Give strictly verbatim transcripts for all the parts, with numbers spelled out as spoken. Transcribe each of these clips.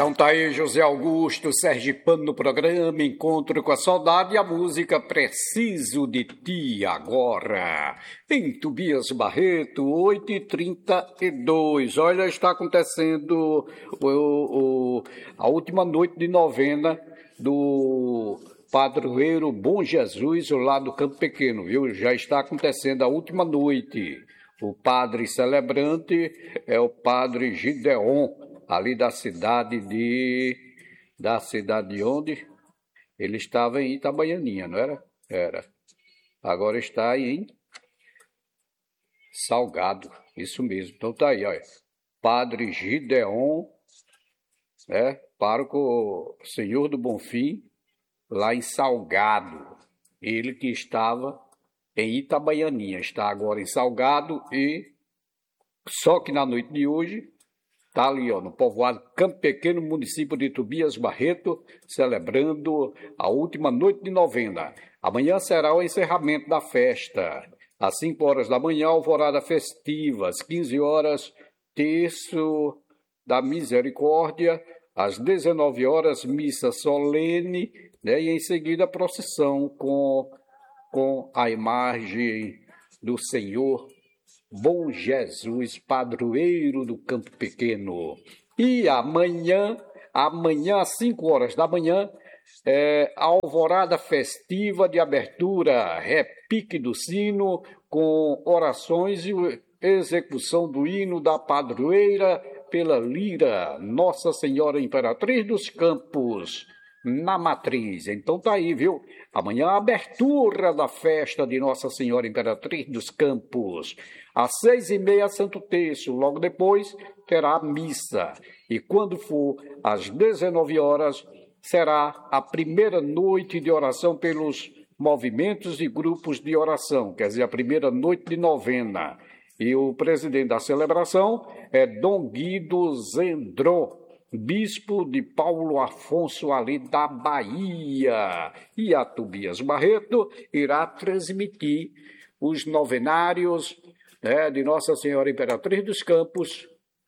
Então tá aí José Augusto, Sergipano no programa Encontro com a Saudade e a música Preciso de Ti Agora. Em Tobias Barreto, oito e trinta e dois. Olha, está acontecendo o, o, a última noite de novena do padroeiro Bom Jesus, lá do Campo Pequeno, viu? Já está acontecendo a última noite. O padre celebrante é o padre Gideon, ali da cidade de... Da cidade de onde? Ele estava em Itabaianinha, não era? Era. Agora está em Salgado, isso mesmo. Então tá aí, olha. Padre Gideon, né? Pároco Senhor do Bonfim, lá em Salgado. Ele que estava em Itabaianinha, está agora em Salgado e... Só que na noite de hoje... Está ali, ó, no povoado Campo Pequeno, município de Tobias Barreto, celebrando a última noite de novena. Amanhã será o encerramento da festa. Às cinco horas da manhã, alvorada festiva. Às quinze horas, terço da misericórdia. Às dezenove horas, missa solene, né? E em seguida, procissão com, com a imagem do Senhor Bom Jesus, padroeiro do Campo Pequeno. E amanhã, amanhã às cinco horas da manhã, é, alvorada festiva de abertura, repique do sino, com orações e execução do hino da padroeira pela lira Nossa Senhora Imperatriz dos Campos, na matriz. Então tá aí, viu? Amanhã a abertura da festa de Nossa Senhora Imperatriz dos Campos. Às seis e meia, Santo Terço. Logo depois, terá a missa. E quando for às dezenove horas, será a primeira noite de oração pelos movimentos e grupos de oração. Quer dizer, a primeira noite de novena. E o presidente da celebração é Dom Guido Zendron, bispo de Paulo Afonso, ali da Bahia. E a Tobias Barreto irá transmitir os novenários, né, de Nossa Senhora Imperatriz dos Campos,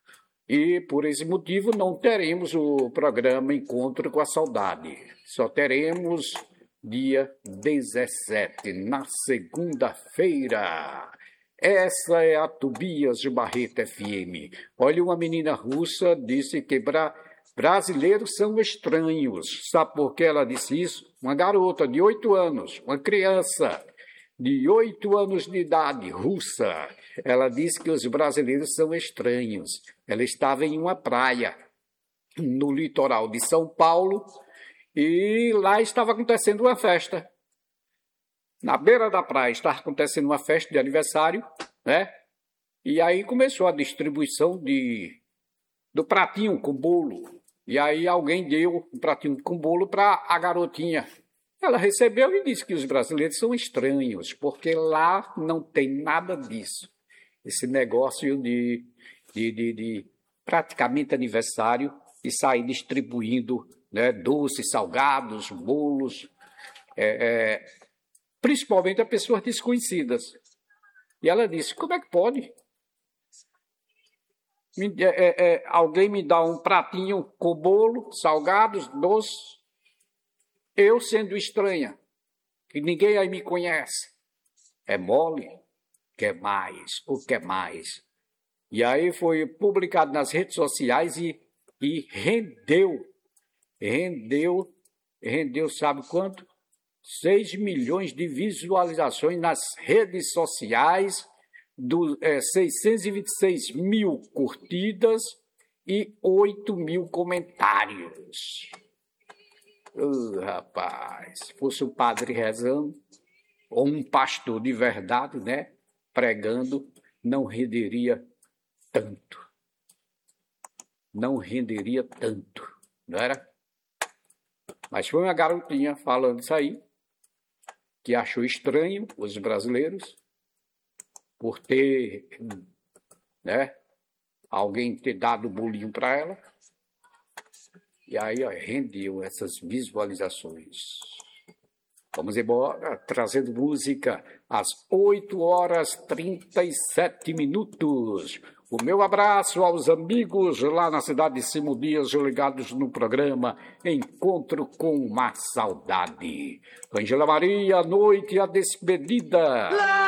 e por esse motivo não teremos o programa Encontro com a Saudade. Só teremos dia dezessete, na segunda-feira. Essa é a Tobias Barreto F M. Olha, uma menina russa disse que bra... brasileiros são estranhos. Sabe por que ela disse isso? Uma garota de oito anos, uma criança de oito anos de idade, russa. Ela disse que os brasileiros são estranhos. Ela estava em uma praia no litoral de São Paulo e lá estava acontecendo uma festa. Na beira da praia estava acontecendo uma festa de aniversário, né? E aí começou a distribuição de, do pratinho com bolo. E aí alguém deu um pratinho com bolo para a garotinha. Ela recebeu e disse que os brasileiros são estranhos, porque lá não tem nada disso. Esse negócio de, de, de, de praticamente aniversário e sair distribuindo, né, doces, salgados, bolos, é, é, principalmente a pessoas desconhecidas. E ela disse, como é que pode? Me, é, é, alguém me dá um pratinho com bolo, salgados, doces, eu sendo estranha, que ninguém aí me conhece. É mole? Quer mais? O que mais? E aí foi publicado nas redes sociais e, e rendeu, rendeu, rendeu, sabe quanto? seis milhões de visualizações nas redes sociais, do, é, seiscentos e vinte e seis mil curtidas e oito mil comentários. Oh, rapaz, se fosse o padre rezando, ou um pastor de verdade, né, pregando, não renderia tanto. Não renderia tanto, não era? Mas foi uma garotinha falando isso aí, que achou estranho os brasileiros, por ter, né, alguém ter dado bolinho para ela. E aí, ó, rendeu essas visualizações. Vamos embora, trazendo música às oito horas e trinta e sete minutos. O meu abraço aos amigos lá na cidade de Simão Dias, ligados no programa Encontro com uma Saudade. Ângela Maria, a noite, a despedida.